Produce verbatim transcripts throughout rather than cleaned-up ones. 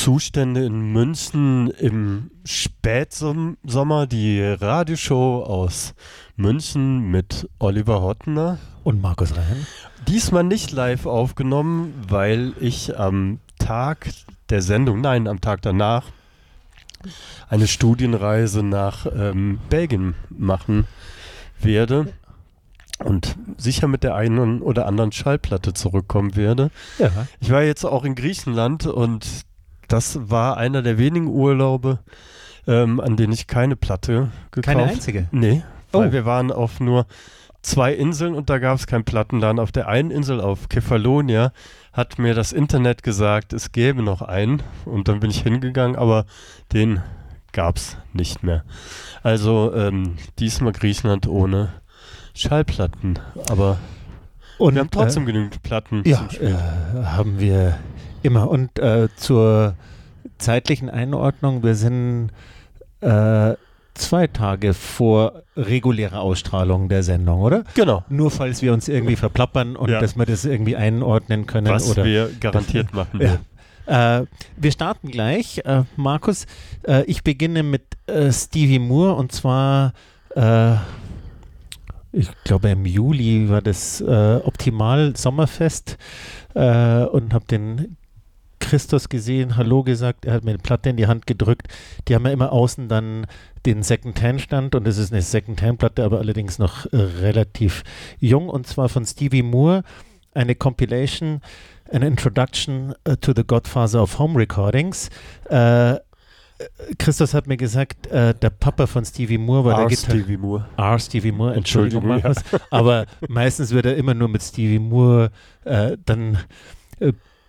Zustände in München im Spätsommer, die Radioshow aus München mit Oliver Hottener und Markus Rhein. Diesmal nicht live aufgenommen, weil ich am Tag der Sendung, nein, am Tag danach, eine Studienreise nach ähm, Belgien machen werde und sicher mit der einen oder anderen Schallplatte zurückkommen werde. Ja. Ich war jetzt auch in Griechenland und das war einer der wenigen Urlaube, ähm, an denen ich keine Platte gekauft habe. Keine einzige? Nee, weil Oh. wir waren auf nur zwei Inseln und da gab es keinen Plattenladen. Auf der einen Insel, auf Kefalonia, hat mir das Internet gesagt, es gäbe noch einen und dann bin ich hingegangen, aber den gab es nicht mehr. Also ähm, diesmal Griechenland ohne Schallplatten, aber Und wir haben trotzdem äh, genügend Platten ja, zum Spielen. äh, haben wir immer. Und äh, zur zeitlichen Einordnung, wir sind äh, zwei Tage vor regulärer Ausstrahlung der Sendung, oder? Genau. Nur falls wir uns irgendwie verplappern und Ja. dass wir das irgendwie einordnen können. Was oder wir garantiert machen ja. werden. Äh, wir starten gleich. Äh, Markus, äh, ich beginne mit äh, Stevie Moore und zwar, äh, ich glaube im Juli war das äh, Optimal Sommerfest äh, und habe den Christus gesehen, Hallo gesagt, er hat mir eine Platte in die Hand gedrückt. Die haben ja immer außen dann den Second-Hand-Stand und das ist eine Second-Hand-Platte, aber allerdings noch äh, relativ jung und zwar von Stevie Moore, eine Compilation, an Introduction uh, to the Godfather of Home Recordings. Äh, Christus hat mir gesagt, äh, der Papa von Stevie Moore war R. der Gitarrist. Stevie Moore. R. Stevie Moore, Entschuldigung, Entschuldigung, Markus. Aber meistens wird er immer nur mit Stevie Moore äh, dann äh,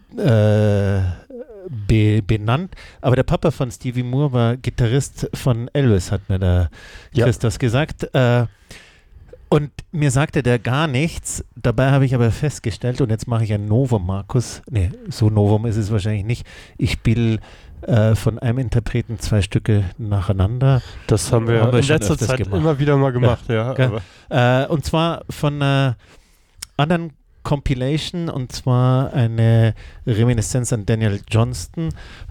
äh, be, benannt. Aber der Papa von Stevie Moore war Gitarrist von Elvis, hat mir der Ja. Christus gesagt. Äh, und mir sagte der gar nichts. Dabei habe ich aber festgestellt, und jetzt mache ich ein Novum, Markus. Nee, so Novum ist es wahrscheinlich nicht. Ich spiele äh, von einem Interpreten zwei Stücke nacheinander. Das haben wir, Haben wir in schon letzter öfters Zeit gemacht. immer wieder mal gemacht. Ja, Gell? aber Äh, und zwar von einer anderen Compilation, und zwar eine Reminiszenz an Daniel Johnston.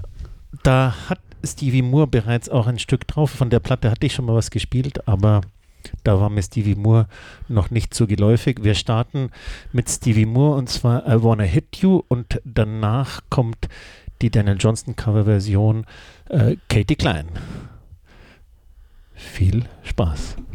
Da hat Stevie Moore bereits auch ein Stück drauf. Von der Platte hatte ich schon mal was gespielt, aber da war mir Stevie Moore noch nicht so geläufig. Wir starten mit Stevie Moore und zwar I Wanna Hit You und danach kommt die Daniel Johnston Coverversion äh, Katie Klein. Viel Spaß.